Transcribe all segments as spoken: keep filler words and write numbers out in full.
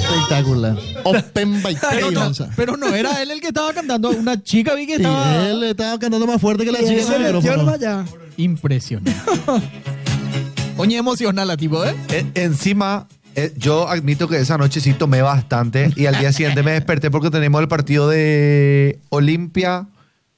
Espectacular. Open by Pero no, Keivanza. pero no era él el que estaba cantando. Una chica vi que Y estaba... él estaba cantando más fuerte que la Y chica ese en el metió micrófono. nomás ya. Impresionante. Oye, emocional la tipo, ¿eh? En- encima, eh, yo admito que esa noche sí tomé bastante y al día siguiente me desperté porque tenemos el partido de Olimpia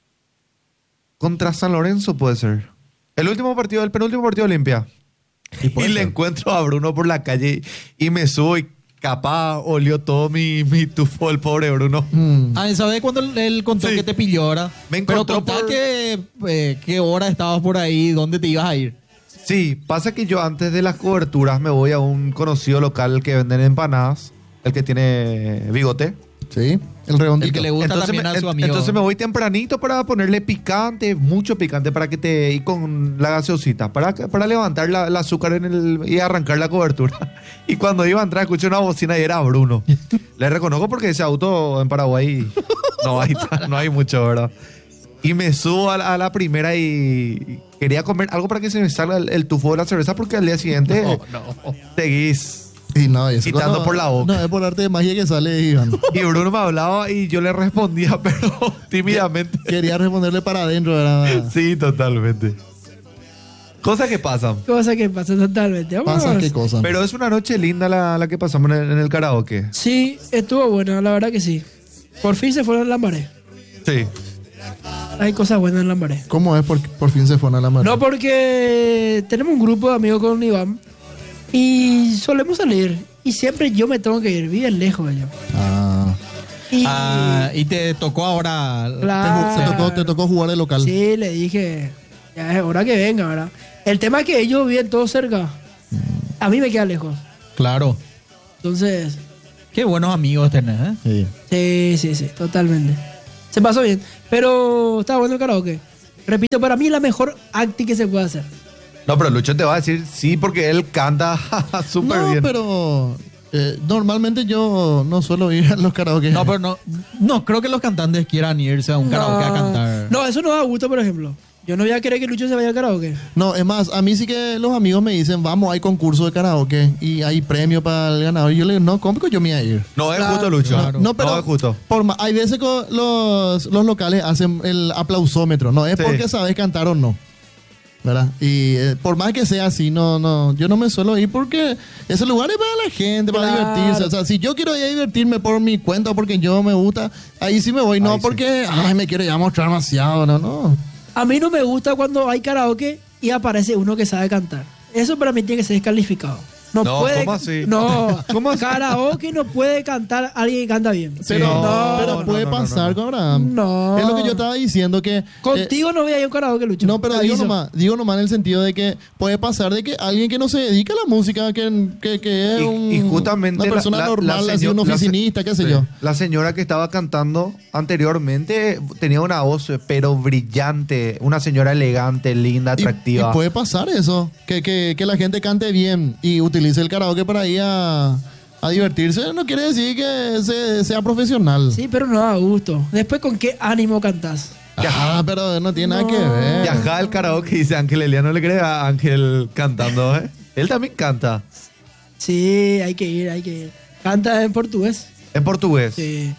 contra San Lorenzo, puede ser. El último partido, el penúltimo partido de Olimpia. Y puede Y le ser. encuentro a Bruno por la calle y me subo y capaz olió todo mi, mi tufo el pobre Bruno. Mm. Ah, ¿sabes cuando él, él contó Sí. que te pilló ahora? Me Pero encontró contá por- que, eh, qué hora estabas por ahí, dónde te ibas a ir. Sí, pasa que yo antes de las coberturas me voy a un conocido local que venden empanadas, el que tiene bigote. Sí, el redondito. El que le gusta también me, a su en- amigo. entonces me voy tempranito para ponerle picante, mucho picante, para que te... y con la gaseosita, para, que- para levantar la, el azúcar en el, y arrancar la cobertura. Y cuando iba a entrar escuché una bocina y era Bruno. Le reconozco porque ese auto en Paraguay no hay, ta- no hay mucho, ¿verdad? Y me subo a la, a la primera y quería comer algo para que se me salga el, el tufo de la cerveza porque al día siguiente No, no. seguís. Y no, y eso Quitando cuando- por la boca. No, es por arte de magia que sale Iván. Y Bruno me hablaba y yo le respondía, pero tímidamente. Quería responderle para adentro, ¿verdad? Sí, totalmente. Cosas que pasan. Cosa que pasa totalmente. Vamos. Pasa qué cosa. Pero es una noche linda la, la que pasamos en el, en el karaoke. Sí, estuvo buena, la verdad que sí. Por fin se fueron a Lambaré. Sí. Hay cosas buenas en Lambaré. ¿Cómo es? Por, por fin se fue a la mano. No, porque tenemos un grupo de amigos con Iván y solemos salir. Y siempre yo me tengo que ir, bien lejos de ellos. Ah. Y Ah, y te tocó ahora. Claro. Te, tocó, te tocó jugar de local. sí, le dije, ya es hora que venga, ¿verdad? El tema es que ellos viven todos cerca. A mí me queda lejos. Claro. Entonces, Qué buenos amigos tenés, ¿eh? Sí. sí, sí, sí, totalmente. Se pasó bien. Pero estaba bueno el karaoke. Repito, para mí es la mejor acti que se puede hacer. No, pero Lucho te va a decir sí porque él canta súper No, bien. pero eh, normalmente yo no suelo ir a los karaoke. No, pero no, no creo que los cantantes quieran irse a un karaoke a cantar. No, eso no da gusto, por ejemplo. Yo no voy a querer que Lucho se vaya al karaoke. No, es más, a mí sí que los amigos me dicen, vamos, hay concurso de karaoke y hay premio para el ganador. Y yo le digo, no, ¿cómo que yo me voy a ir? No es Claro. justo, Lucho. Claro. No, pero es justo. por ma- hay veces que los, los locales hacen el aplausómetro, no es Sí. porque sabes cantar o no. ¿Verdad? Y eh, por más que sea así, no, no, yo no me suelo ir porque ese lugar es para la gente, para Claro. divertirse. O sea, si yo quiero ir a divertirme por mi cuenta o porque yo me gusta, ahí sí me voy, no Ahí sí. porque ay, me quiero ya mostrar demasiado, no, no. A mí no me gusta cuando hay karaoke y aparece uno que sabe cantar. Eso para mí tiene que ser descalificado. No, No, puede. ¿cómo así? No, ¿Cómo así? karaoke no puede cantar alguien que canta bien. Pero, No, pero no, puede no, no, pasar no. con Abraham. No. Es lo que yo estaba diciendo que... eh, Contigo no voy a ir a un karaoke, Lucho. no, pero Te digo aviso. nomás, digo nomás en el sentido de que puede pasar de que alguien que no se dedica a la música, que, que, que es Y, un, y justamente una persona la- la- normal, la así seño- un la se- oficinista, qué sé sí. yo. La señora que estaba cantando anteriormente tenía una voz pero brillante, una señora elegante, linda, Y- atractiva. Y, puede pasar eso, que, que, que la gente cante bien y utilice el karaoke para ir a, a divertirse, no quiere decir que se- sea profesional. Sí, pero no da gusto. Después, ¿con qué ánimo cantás? Ah, pero no tiene nada que No. ver. Viajaba al karaoke y dice Ángel Eliano, le cree a Ángel cantando, ¿eh? Él también canta Sí, hay que ir, hay que ir. Canta en portugués. en portugués. Sí.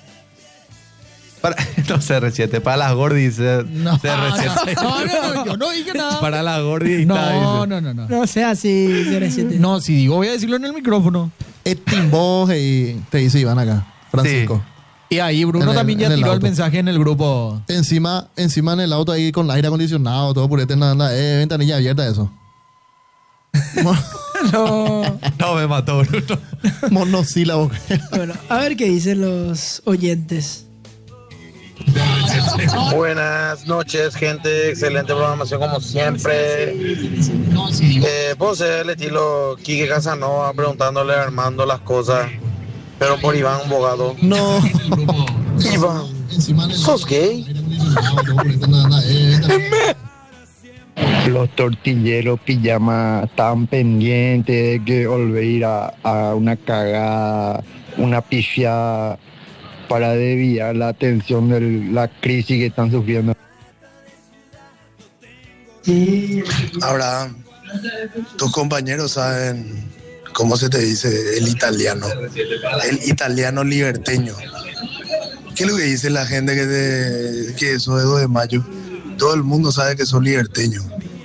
Para, no, C R siete, para las gordis. eh, No, C R siete. no, no, no, yo no dije nada. Para las gordis. No, dice. no, no, no. No sea así, cero siete. No, si digo voy a decirlo en el micrófono. Es timbo y te dice Iván acá, Francisco. Y ahí Bruno En el- también ya en el tiró el auto. mensaje en el grupo. Encima, encima en el auto ahí con el aire acondicionado, todo purete, nada, nada, eh, ventanilla abierta eso. No. No, me mató, Bruno. Monosílabo. Bueno, a ver qué dicen los oyentes. Buenas noches, gente. Excelente programación como siempre. Eh, puedo ser el estilo Quique Casanova preguntándole a Armando las cosas, pero por Iván Bogado. No. Iván, ¿sos gay? Los tortilleros pijama están pendientes de que volver a, a una cagada, una pifiada para desviar la atención de la crisis que están sufriendo. Ahora, tus compañeros saben ¿cómo se te dice? El italiano. El italiano liberteño. ¿Qué es lo que dice la gente que, te, que eso es dos de mayo? Todo el mundo sabe que sos liberteño.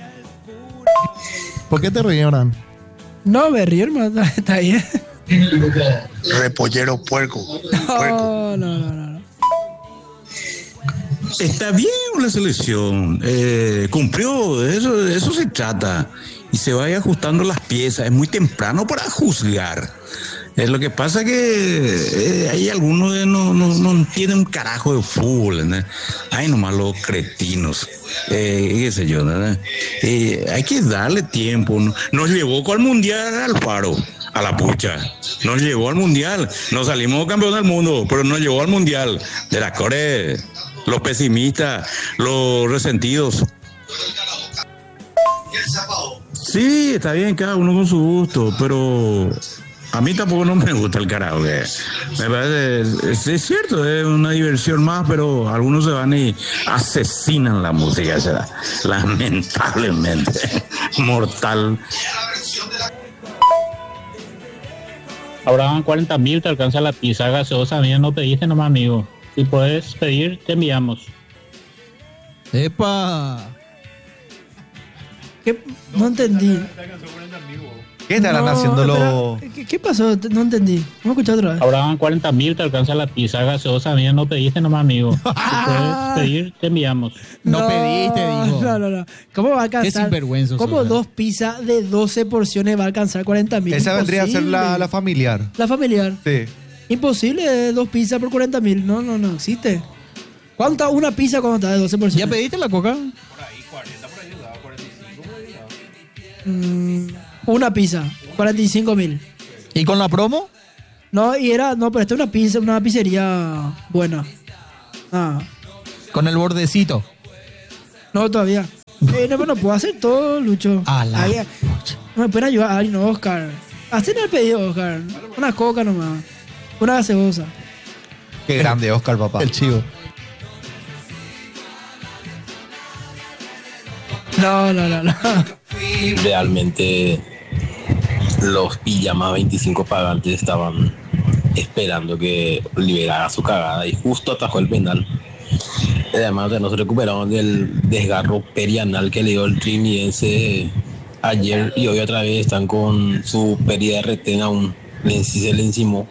¿Por qué te ríes, Abraham? No, me río, hermano. Está bien. Repollero puerco. puerco. No, no, no, no. Está bien la selección, eh, cumplió, de eso, de eso se trata. Y se vaya ajustando las piezas, es muy temprano para juzgar. Es lo que pasa que eh, hay algunos que no, no, no entienden un carajo de fútbol, ¿no? Hay nomás los cretinos, eh, qué sé yo, ¿no? Eh, hay que darle tiempo. Nos llevó con el Mundial al Faro, a la pucha. Nos llevó al Mundial, nos salimos campeón del mundo, pero nos llevó al Mundial. De la Core, los pesimistas, los resentidos. Sí, está bien, cada uno con su gusto, pero a mí tampoco no me gusta el karaoke. Me parece, es, es cierto, es una diversión más, pero algunos se van y asesinan la música, será, lamentablemente, mortal. Ahora van cuarenta mil, te alcanza la pizza gaseosa, mía no pediste nomás, amigo. Si puedes pedir, te enviamos. ¡Epa! ¿Qué? No entendí. ¿Qué estarán No, haciendo los...? pero, ¿qué, ¿Qué pasó? No entendí. Vamos a escuchar otra vez. Ahora van cuarenta mil, te alcanza la pizza gaseosa, mía no pediste nomás, amigo. Si puedes pedir, te enviamos. No pediste, dijo. No, no, no. ¿Cómo va a Qué alcanzar? sinvergüenzo ¿Cómo sos, dos pizzas de doce porciones va a alcanzar cuarenta mil? Esa vendría a ser la, Imposible. la familiar. La familiar. Sí. Imposible, dos pizzas por cuarenta mil. No, no, no existe. ¿Cuánta una pizza cuando está de doce porciones? ¿Ya pediste la coca? Mm, una pizza, cuarenta y cinco mil. ¿Y con la promo? No, y era, no, pero esta es una pizza, una pizzería buena. Ah, Con el bordecito. no, todavía. Eh, no, pero no puedo hacer todo, Lucho. A la Ahí, no me pueden ayudar, Ari, no, Oscar. Hacen el pedido, Oscar. Una coca nomás. Una gaseosa. Qué grande, Oscar, papá. El chivo. No, no, no, no. Realmente los pijamas veinticinco pagantes estaban esperando que liberara su cagada y justo atajó el penal. Además, no se recuperaron del desgarro perianal que le dio el triniense ayer y hoy otra vez están con su pérdida de retén aún. Le- Se le encimó.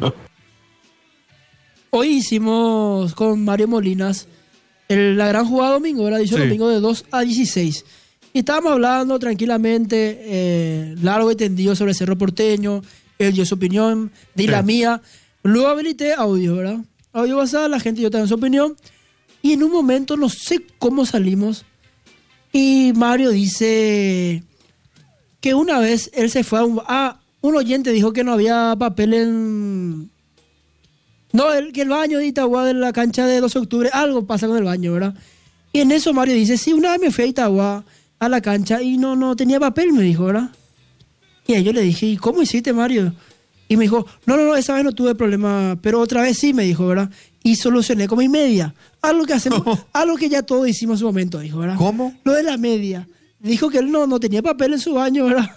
Hoy hicimos con Mario Molinas el- la gran jugada domingo, ¿verdad? Dicho Sí. domingo de dos a dieciséis. Y estábamos hablando tranquilamente, eh, largo y tendido sobre Cerro Porteño. Él dio su opinión, di Sí. la mía. Luego habilité audio, ¿verdad? Audio WhatsApp, la gente dio también su opinión. Y en un momento, no sé cómo salimos. Y Mario dice que una vez él se fue a un... Ah, un oyente dijo que no había papel en... No, el, que el baño de Itagua de la cancha de doce de octubre, algo pasa con el baño, ¿verdad? Y en eso Mario dice, sí, una vez me fui a Itagua a la cancha y no, no tenía papel, me dijo, ¿verdad? Y ahí yo le dije, ¿y cómo hiciste, Mario? Y me dijo, no, no, no, esa vez no tuve problema, pero otra vez sí, me dijo, ¿verdad? Y solucioné como y media. Algo que hacemos, algo que ya todos hicimos en su momento, dijo, ¿verdad? ¿Cómo? Lo de la media. Dijo que él no, no tenía papel en su baño, ¿verdad?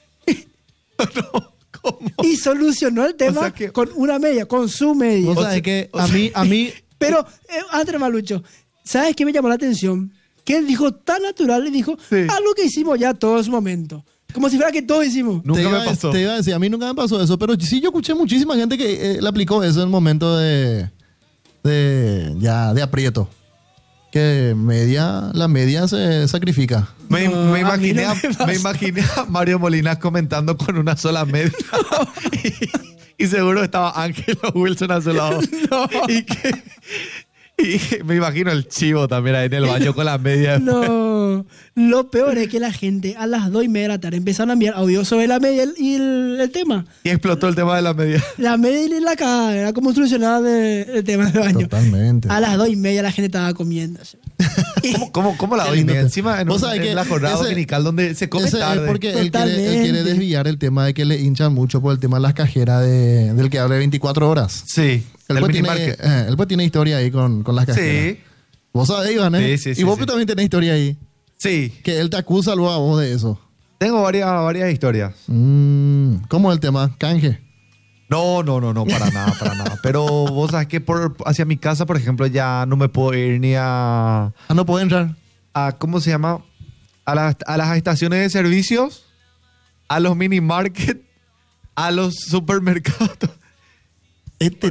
¿Cómo? Y solucionó el tema O sea que- con una media, con su media. Vos sabés que a mí, a mí, Pero, eh, Andrés Malucho, ¿sabes qué me llamó la atención? Que él dijo tan natural y dijo Sí. algo que hicimos ya todos en su momento. Como si fuera que todos hicimos. Nunca te, iba, me pasó. te iba a decir, a mí nunca me pasó eso, pero sí yo escuché muchísima gente que eh, le aplicó eso en el momento de, de ya de aprieto. Que media, la media se sacrifica. Me, No, me a mí imaginé no a, me pasa. me imaginé a Mario Molinas comentando con una sola media. y, y seguro estaba Ángel o Wilson a su lado. Y, que, y me imagino el chivo también ahí en el baño con la media. No, lo peor es que la gente a las dos y media de la tarde empezaron a enviar audio sobre la media y el, el tema. Y explotó el tema de la media. La media y la cagada, era como solucionar de- el tema del baño. Totalmente. A las dos y media la gente estaba comiendo. ¿Cómo, cómo, cómo la Qué doy? lindo te- Encima en, Vos un- sabés en que la jornada ese- dominical donde se come Ese tarde. es porque él quiere, él quiere Totalmente. desviar el tema de que le hinchan mucho por el tema de las cajeras de, del que habla de veinticuatro horas. Sí, Él el pues, mini tiene, market. eh, él pues tiene historia ahí con, con las cajeras. Sí, Vos sabés, Iván, ¿eh? Sí, sí, sí, y vos sí. pues también tenés historia ahí. sí. Que él te acusa luego a vos de eso. Tengo varias, varias historias. Mm, ¿Cómo es el tema? Canje. No, no, no, no, para nada, para nada. Pero vos sabes que por, hacia mi casa, por ejemplo, ya no me puedo ir ni a... Ah, no puedo entrar. a ¿cómo se llama? A las, a las estaciones de servicios, a los mini market, a los supermercados. Este,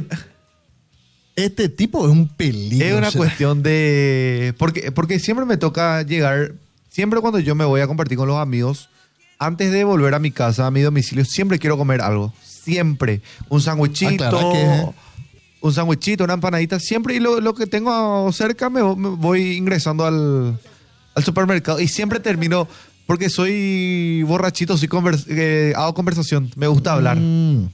este tipo es un peligro. Es una o sea. cuestión de... Porque, porque siempre me toca llegar, siempre cuando yo me voy a compartir con los amigos, antes de volver a mi casa, a mi domicilio, siempre quiero comer algo. Siempre. Un sándwichito, Aclara que- un sándwichito, una empanadita, siempre. Y lo, lo que tengo cerca me, me voy ingresando al, al supermercado. Y siempre termino, porque soy borrachito, soy convers- eh, hago conversación, me gusta hablar. Mm,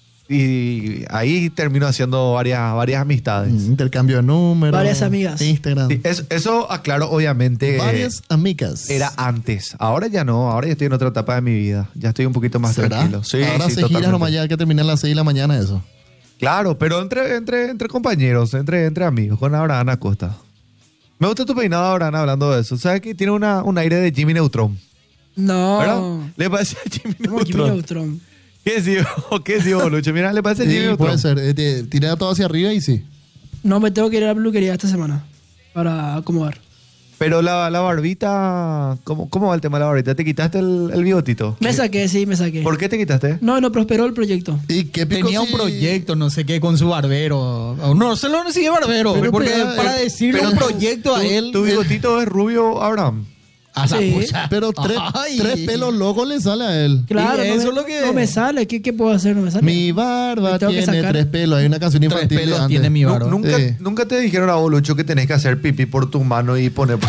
Y ahí termino haciendo varias, varias amistades. mm, intercambio de números. Varias amigas. Instagram. Sí, eso, eso, aclaro, obviamente. eh, Varias amigas. Era antes. Ahora ya no. Ahora ya estoy en otra etapa de mi vida. Ya estoy un poquito más ¿Será? tranquilo. Sí, Ahora sí, se gira totalmente. nomás ya que termina a las seis de la mañana eso. Claro, pero entre, entre, entre compañeros, entre, entre amigos, con Abraham Acosta. Me gusta tu peinado, Abraham, hablando de eso. ¿Sabes que tiene una, un aire de Jimmy Neutron? No. ¿Verdad? ¿Le parece a Jimmy Como Jimmy Neutron? Neutron. ¿Qué sí, qué sí, Lucho? Mira, ¿le parece a Jimmy Sí, Neutron? puede ser. Eh, te- Tira todo hacia arriba y sí. No, me tengo que ir a la peluquería esta semana para acomodar. Pero la, la barbita, ¿cómo, ¿cómo va el tema de la barbita? ¿Te quitaste el, el bigotito? Me saqué, sí, me saqué. ¿Por qué te quitaste? No, no prosperó el proyecto. ¿Y qué pico Tenía un si- proyecto, no sé qué, con su barbero. No, se lo sigue barbero. Pero, porque pero, para eh, decirle pero un tu- proyecto a tu- él. ¿Tu bigotito es rubio, Abraham? a la Sí. pucha. Pero tres, Ay. tres pelos locos le sale a él. Claro, Y no eso me, es lo que- no me sale. ¿Qué, ¿Qué puedo hacer? No me sale. Mi barba Me tengo que tiene sacar. tres pelos. Hay una canción Tres infantil de pelos antes. tiene mi Nu- barba. ¿Nunca, Sí. nunca te dijeron a vos, Lucho, que tenés que hacer pipí por tu mano y poner...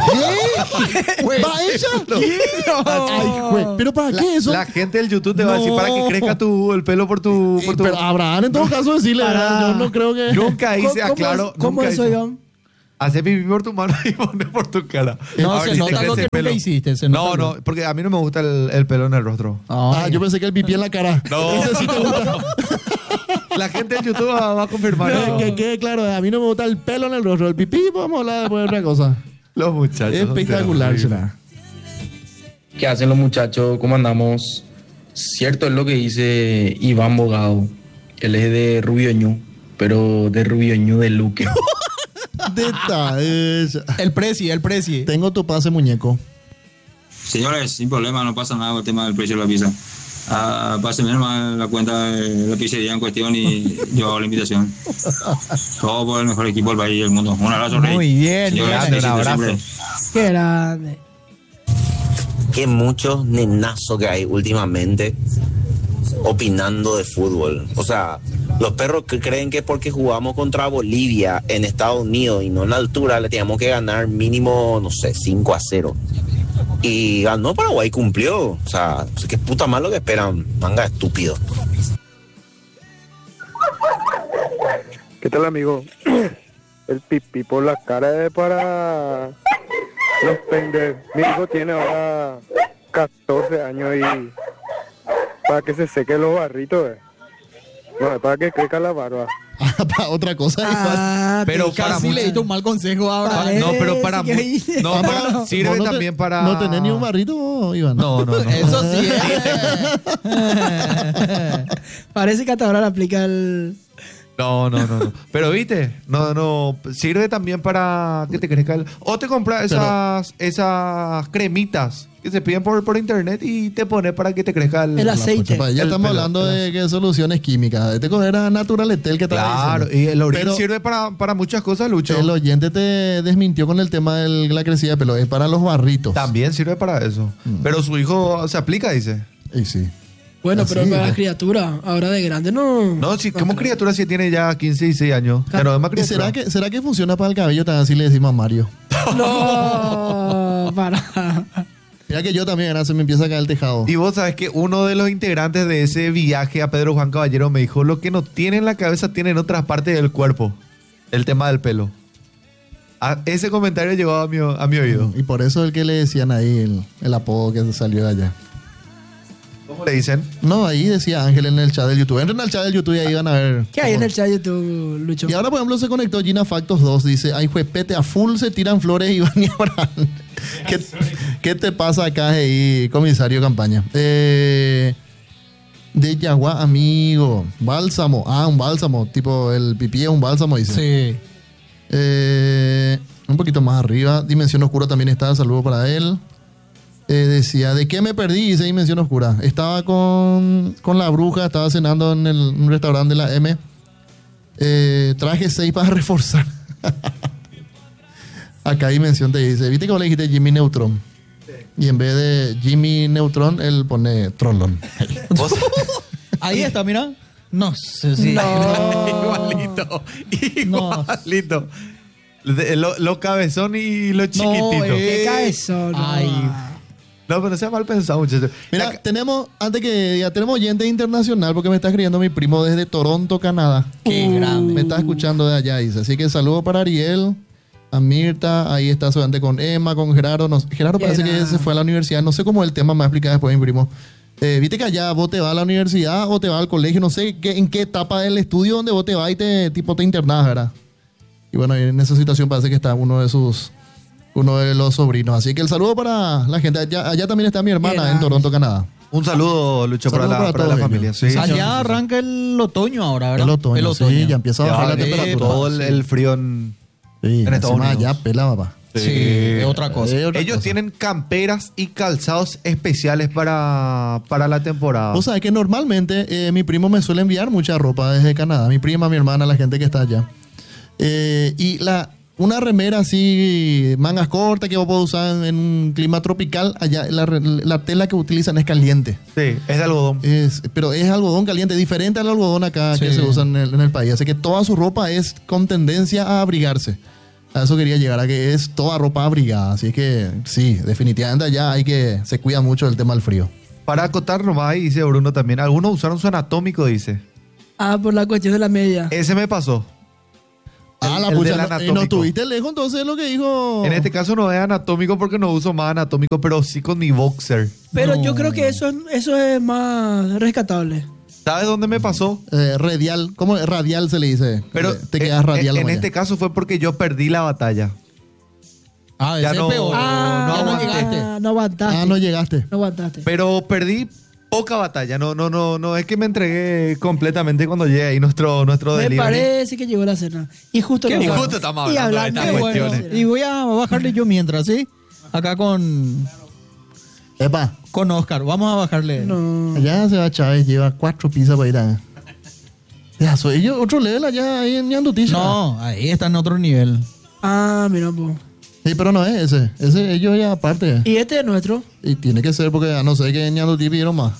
¿Va ella? Ay, güey. ¿Pero para qué eso? La gente del YouTube te va a decir No. para que crezca tu, el pelo por tu... Y- Por tu... Pero Abraham, en todo caso, decirle, Para- yo no creo que... Nunca ¿Cómo- hice, cómo aclaro, es- ¿Cómo nunca eso, hice. Iván? Hacer pipí por tu mano y poner por tu cara. No, A ver se si te nota crece lo que el nunca pelo. hiciste, se No, nota no, lo- porque a mí no me gusta el, el pelo en el rostro. Ah, Ay. yo pensé que el pipí en la cara. No. Ese sí te gusta. La gente del YouTube va, va a confirmar Que- eso. Que quede claro, a mí no me gusta el pelo en el rostro. El pipí, vamos a hablar después de otra cosa. Los muchachos. son Espectacular, terribles. será. ¿Qué hacen los muchachos? ¿Cómo andamos? Cierto es lo que dice Iván Bogado. Él es de Rubio Ñu, pero de Rubio Ñu de Luque. Detalles. El preci, el preci. Tengo tu pase, muñeco. Señores, sin problema, no pasa nada con el tema del precio de la pizza. Ah, pásenme nomás la cuenta de la pizzería en cuestión y yo hago la invitación. Todo por el mejor equipo del país y del mundo. Un abrazo, Rey. Muy bien, Señores, grande, un éxito abrazo. siempre. Qué grande. Que muchos nenazos que hay últimamente opinando de fútbol. O sea, los perros que creen que porque jugamos contra Bolivia en Estados Unidos y no en la altura, le teníamos que ganar mínimo, no sé, cinco a cero. Y ganó Paraguay, cumplió. O sea, qué puta más lo que esperan, manga estúpido. ¿Qué tal, amigo? El pipí por la cara es para los pendejos. Mi hijo tiene ahora catorce años y para que se seque los barritos, eh. No, es para que crezca la barba. Para otra cosa. Ah, Pero te- para Casi le diste un mal consejo ahora. Parece No, pero para... que mu- ahí- No, Ah, para- para- sirve vos no te- también para... No tenés ni un barrito, Iván. No, no, no. Eso sí. eh. Parece que hasta ahora le aplica el... No, no, no, no. Pero viste, no, no, sirve también para que te crezca el... O te compras esas, esas cremitas que se piden por, por internet y te pones para que te crezca el... El aceite. Pues, ya El estamos pelo, hablando el de que soluciones químicas. Este coger a Naturaletel que estaba Claro, diciendo. y el oril Pero sirve para, para muchas cosas, Lucho. el oyente te desmintió con el tema de la crecida de pelo. Es para los barritos. También sirve para eso. Pero su hijo se aplica, dice. Y sí. Bueno, pero Así, para la eh. criatura, ahora de grande no... No, si, como criatura si tiene ya quince, dieciséis años. Ya no es más ¿Y criatura. será que, será que funciona para el cabello tan así le decimos a Mario? No, para... Mira que yo también, ahora se me empieza a caer el tejado. Y vos sabes que uno de los integrantes de ese viaje a Pedro Juan Caballero me dijo, lo que no tiene en la cabeza tiene en otras partes del cuerpo. El tema del pelo. Ah, ese comentario llegó a mi, a mi oído. Y por eso el que le decían ahí el, el apodo que salió de allá. ¿Cómo le dicen? No, ahí decía Ángel en el chat del YouTube. Entren al chat del YouTube y ahí van a ver. ¿Qué hay en el chat de YouTube, Lucho? Y ahora, por ejemplo, se conectó Gina Factos dos. Dice, ay, juepete, a full se tiran flores Iván y Abraham. ¿Qué, ¿Qué te pasa acá, ahí, comisario campaña? Eh, de Yaguá, amigo. Bálsamo. Ah, un bálsamo. Tipo, el pipí es un bálsamo, dice. Sí. Eh, un poquito más arriba. Dimensión Oscura también está. Saludo para él. Eh, decía, ¿de qué me perdí? Dice Dimensión Oscura. Estaba con, con la bruja. Estaba cenando en el, un restaurante de la M. Eh, traje seis para reforzar. Acá Dimensión te dice, ¿viste que vos le dijiste Jimmy Neutron? Y en vez de Jimmy Neutron, él pone Trollon. Ahí está, mira. No sé si... No. Igualito. Igualito. De- Lo, lo cabezón y lo chiquitito. Qué cabezón. no. Ay. No, pero no sea mal pensado, muchachos. Mira, tenemos, antes que diga, tenemos oyente internacional porque me está escribiendo mi primo desde Toronto, Canadá. Qué grande. Me está escuchando de allá, dice. Así que saludo para Ariel, a Mirta, ahí está su gente con Emma, con Gerardo. No, Gerardo parece que se fue a la universidad. No sé cómo es el tema, me va a explicar después mi primo. Eh, Viste que allá vos te vas a la universidad o te vas al colegio, no sé qué, en qué etapa del estudio donde vos te vas y te, tipo, te internás, ¿verdad? Y bueno, en esa situación parece que está uno de sus... uno de los sobrinos. Así que el saludo para la gente. Allá, allá también está mi hermana Bien, en Toronto, Canadá. Un saludo, Lucho, Saludo para la, para para la todos familia. ellos. Sí, Allá sí, sí, sí. arranca el otoño ahora, ¿verdad? El otoño, sí, ya empieza a Ya bajar la va a venir temperatura. todo el, el frío en, Sí, en Estados encima Unidos. allá pela, papá. Sí, es otra cosa. Es otra Ellos cosa. tienen camperas y calzados especiales para, para la temporada. Vos sabés que normalmente eh, mi primo me suele enviar mucha ropa desde Canadá. Mi prima, mi hermana, la gente que está allá. Eh, y la, una remera así, mangas cortas que vos podés usar en un clima tropical, allá la, re- la tela que utilizan es caliente. Sí, es de algodón. Es, pero es algodón caliente, diferente al algodón acá Sí. que se usa en el, en el país. Así que toda su ropa es con tendencia a abrigarse. A eso quería llegar, a que es toda ropa abrigada. Así que sí, definitivamente allá hay que, se cuida mucho del tema del frío. Para acotar nomás, y dice Bruno también, algunos usaron su anatómico, dice. Ah, por la cuestión de la media. Ese me pasó. Ah, El- la el pucha, del no, eh, no anatómico. estuviste lejos, entonces lo que dijo. En este caso no es anatómico porque no uso más anatómico, pero sí con mi boxer. Pero No. yo creo que eso, es- eso es más rescatable. ¿Sabes dónde me pasó? Eh, radial, ¿cómo es? Radial se le dice? Pero te eh, quedas radial. en, en nomás este ya. caso fue porque yo perdí la batalla. Ah, Ya ese no- es peor. Ah, no ya no aguanté. llegaste. Ah, no aguantaste. Ah, no llegaste. No aguantaste. Pero perdí poca batalla. No, no, no, no es que me entregué completamente cuando llegue ahí nuestro, nuestro Me delivery. parece que llegó la cena. Y justo Qué nos bueno. vamos. Y justo estamos Y hablando de hablando estas de cuestiones. bueno. Y voy a bajarle yo mientras, ¿sí? Acá con, Epa, con Oscar. Vamos a bajarle. No. allá se va Chávez, lleva cuatro pizzas para ir a. Ya, soy ellos, otro level allá ahí en Ñandutilla. No, ahí está en otro nivel. Ah, mira, pues. Sí, pero no es ese. Ese ellos ya aparte. Y este es nuestro. Y tiene que ser porque a no ser que en Ñandutí pidieron más.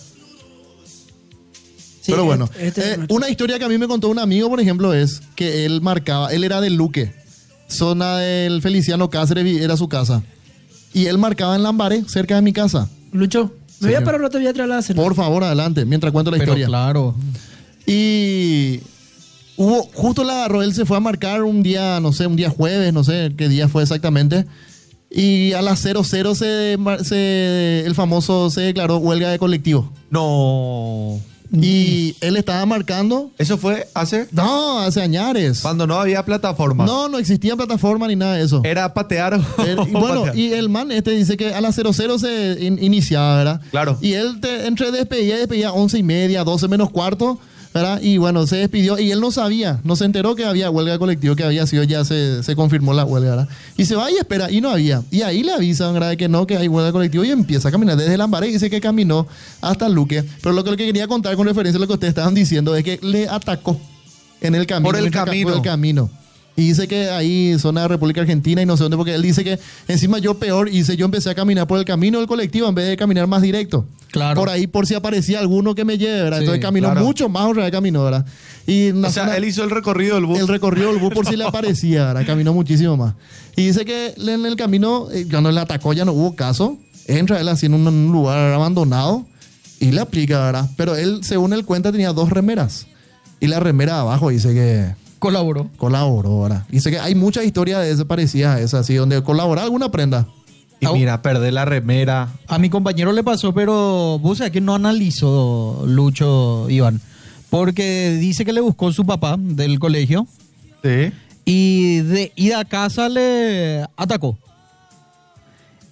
Sí, Pero bueno, este- este es eh, nuestro. una historia que a mí me contó un amigo, por ejemplo, es que él marcaba, él era del Luque, zona del Feliciano Cáceres, vi- era su casa. Y él marcaba en Lambaré, cerca de mi casa. Lucho, me voy a Señor. parar un rato y voy a traer la cena. Por favor, adelante, mientras cuento la Pero historia. claro. Y hubo, justo la agarró, él se fue a marcar un día, no sé, un día jueves, no sé qué día fue exactamente. Y a las cero cero se, se, el famoso se declaró huelga de colectivo. No. Y él estaba marcando. ¿Eso fue hace? No, hace añares. Cuando no había plataforma. No, no existía plataforma ni nada de eso. Era patear o... Era- y bueno, patear. y el man este dice que a las cero cero se in- iniciaba, ¿verdad? Claro. Y él te, entre despedía y despedía once y media, doce menos cuarto, ¿verdad? Y bueno, se despidió y él no sabía, no se enteró que había huelga de colectivo, que había sido, ya se, se confirmó la huelga, ¿verdad? Y se va y espera, y no había. Y ahí le avisan, ¿verdad? Que no, que hay huelga de colectivo y empieza a caminar desde Lambaré y dice que caminó hasta Luque. Pero lo que, lo que quería contar con referencia a lo que ustedes estaban diciendo es que le atacó en el camino. Por el en ca- camino. Por el camino. Y dice que ahí, zona de República Argentina y no sé dónde, porque él dice que encima yo peor, y dice yo empecé a caminar por el camino del colectivo en vez de caminar más directo. Claro. Por ahí, por si aparecía alguno que me lleve, ¿verdad? Sí, Entonces caminó claro. mucho más otra vez caminó, ¿verdad? Y en la O sea, zona- él hizo el recorrido del bus. el recorrido del bus por si le aparecía, ¿verdad? Caminó muchísimo más. Y dice que en el camino, eh, cuando le atacó ya no hubo caso, entra él así en un, un lugar abandonado y le aplica, ¿verdad? Pero él, según él cuenta, tenía dos remeras. Y la remera de abajo dice que Colaboró. colaboró, ¿verdad? Dice que hay muchas historias de esas parecidas a esas, así, donde colabora alguna prenda. Y mira, perder la remera. A mi compañero le pasó, pero vos sabés que no analizó Lucho, Iván. Porque dice que le buscó su papá del colegio Sí. y de ida a casa le atacó.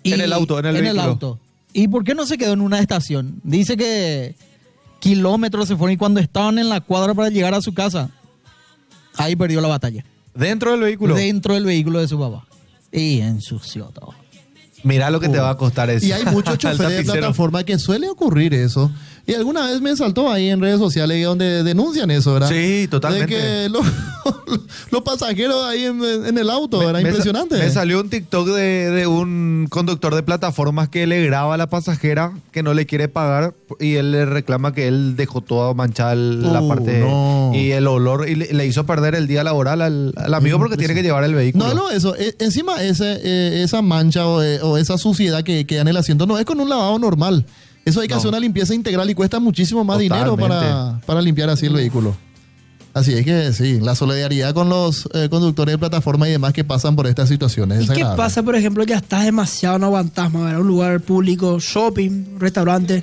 Y- En el auto, en el En el vehículo. auto. ¿Y por qué no se quedó en una estación? Dice que kilómetros se fueron y cuando estaban en la cuadra para llegar a su casa, ahí perdió la batalla. ¿Dentro del vehículo? Dentro del vehículo de su papá. Y ensució todo. Mirá lo que te va a costar eso. Y hay muchos Al choferes de tapicero. plataforma que suele ocurrir eso. Y alguna vez me saltó ahí en redes sociales donde denuncian eso, ¿verdad? Sí, totalmente. De que los, los pasajeros ahí en, en el auto, ¿verdad? Me- Impresionante. Me salió un TikTok de, de un conductor de plataformas que le graba a la pasajera que no le quiere pagar y él le reclama que él dejó toda manchada el- la Uh, parte no. y el olor y le, le hizo perder el día laboral al, al amigo porque tiene que llevar el vehículo. No, no, eso. eh, encima ese, eh, esa mancha o, eh, o esa suciedad que queda en el asiento no es con un lavado normal. Eso hay que No. hacer una limpieza integral y cuesta muchísimo más dinero para, Totalmente. para limpiar así el vehículo. Así es que sí, la solidaridad con los eh, conductores de plataforma y demás que pasan por estas situaciones. ¿Y es qué agradable. pasa, por ejemplo, ya estás demasiado, no aguantás más, ¿verdad? Un lugar público, shopping, restaurante.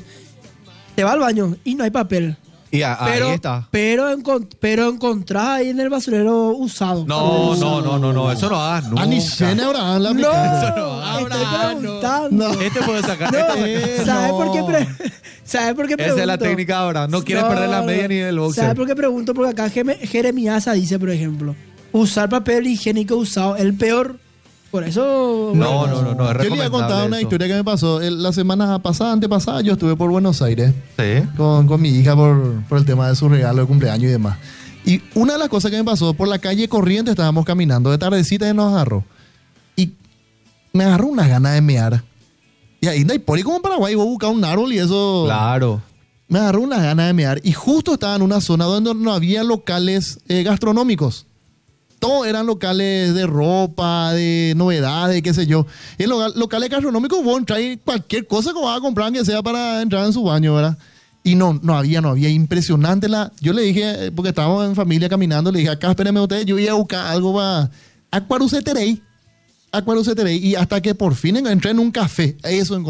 Te va al baño y no hay papel. Y a- Pero, ahí está. pero, encon- pero encontrás ahí en el basurero usado. No, Papel no, usado. no, no, no, eso no hagas nunca. Ah, ni cena, Abraham, la No, aplicaste. estoy preguntando. Este puede sacar. No, este- ¿sabes no. por qué? Pre ¿Sabes por qué pregunto? Esa es la técnica ahora. No quiere perder la media ni el boxer. ¿Sabes por qué pregunto? Porque acá Jeme- Jeremiasa dice, por ejemplo, usar papel higiénico usado, el peor. Por eso... No, no, no, no, es Yo le iba a contar recomendable una eso. historia que me pasó. El- la semana pasada, antepasada, yo estuve por Buenos Aires Sí. con, con mi hija por, por el tema de su regalo de cumpleaños y demás. Y una de las cosas que me pasó, por la calle Corriente estábamos caminando, de tardecita y nos agarró. Y me agarró unas ganas de mear. Y ahí no hay poli como en Paraguay, vos buscas un árbol y eso... Claro. Me agarró unas ganas de mear. Y justo estaba en una zona donde no había locales eh, gastronómicos. Todos eran locales de ropa, de novedades, qué sé yo. Y en los locales gastronómicos vos traes cualquier cosa que vas a comprar, que sea para entrar en su baño, ¿verdad? Y no, no había, no había. Impresionante la... Yo le dije, eh, porque estábamos en familia caminando, le dije, acá espérenme ustedes, yo iba a buscar algo para... Acuaruceterei. Acuaruceterei. Y hasta que por fin entré en un café. Eso encontré.